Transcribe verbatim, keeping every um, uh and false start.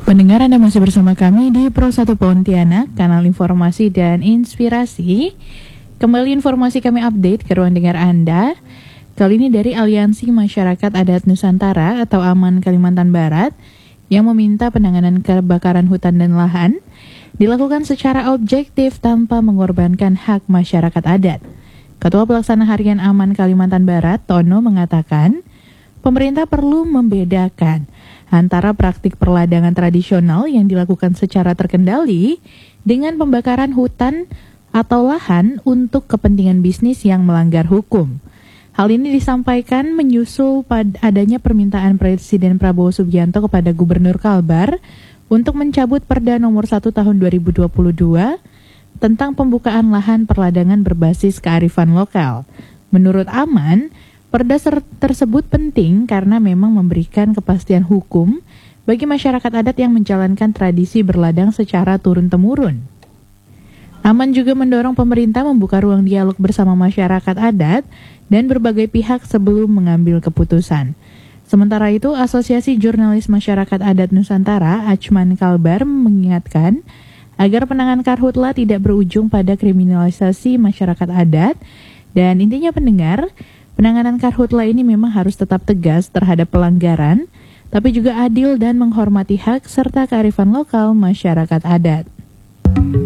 Pendengar, Anda masih bersama kami di Pro satu Pontianak, kanal informasi dan inspirasi. Kembali informasi kami update ke ruang dengar Anda. Kali ini dari Aliansi Masyarakat Adat Nusantara atau AMAN Kalimantan Barat yang meminta penanganan kebakaran hutan dan lahan dilakukan secara objektif tanpa mengorbankan hak masyarakat adat. Ketua Pelaksana Harian AMAN Kalimantan Barat, Tono, mengatakan pemerintah perlu membedakan antara praktik perladangan tradisional yang dilakukan secara terkendali dengan pembakaran hutan atau lahan untuk kepentingan bisnis yang melanggar hukum. Hal ini disampaikan menyusul pada adanya permintaan Presiden Prabowo Subianto kepada Gubernur Kalbar untuk mencabut Perda nomor satu tahun dua ribu dua puluh dua tentang pembukaan lahan perladangan berbasis kearifan lokal. Menurut AMAN, Perda tersebut penting karena memang memberikan kepastian hukum bagi masyarakat adat yang menjalankan tradisi berladang secara turun-temurun. AMAN juga mendorong pemerintah membuka ruang dialog bersama masyarakat adat dan berbagai pihak sebelum mengambil keputusan. Sementara itu, Asosiasi Jurnalis Masyarakat Adat Nusantara, Achman Kalbar, mengingatkan agar penanganan karhutla tidak berujung pada kriminalisasi masyarakat adat dan intinya pendengar, penanganan karhutla ini memang harus tetap tegas terhadap pelanggaran, tapi juga adil dan menghormati hak serta kearifan lokal masyarakat adat.